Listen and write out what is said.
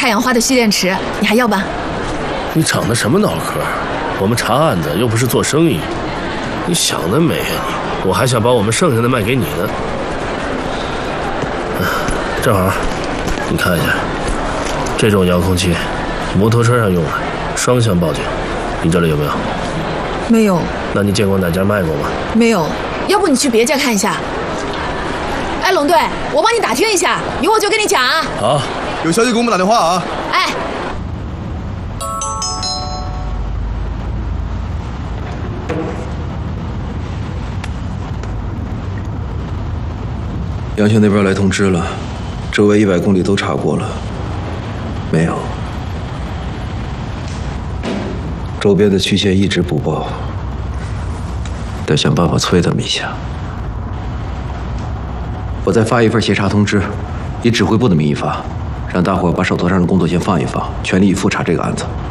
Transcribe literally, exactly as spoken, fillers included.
太阳花的蓄电池，你还要吧？ 你长的什么脑壳？我们查案的又不是做生意，你想得美啊你！我还想把我们剩下的卖给你呢。正好，你看一下，这种遥控器，摩托车上用的，双向报警，你这里有没有？ 没有。 那你见过哪家卖过吗？ 没有。要不你去别家看一下。哎，龙队，我帮你打听一下，有我就跟你讲啊。 好， 有消息给我们打电话啊。 哎。 杨轩那边来通知了，周围一百公里都查过了，没有。周边的区县一直不报，得想办法催他们一下。我再发一份协查通知，以指挥部的名义发，让大伙把手头上的工作先放一放，全力以赴查这个案子。